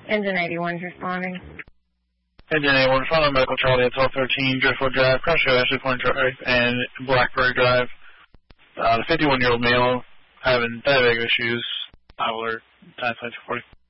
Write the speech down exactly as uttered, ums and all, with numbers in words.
Engine eighty-one's responding. Engine eighty-one, follow Medical Charlie at twelve thirteen, Driftwood Drive, Crossroad, Ashley Point Drive, and Blackberry Drive. Uh, the fifty-one-year-old male having diabetic issues. I will alert nine five two forty.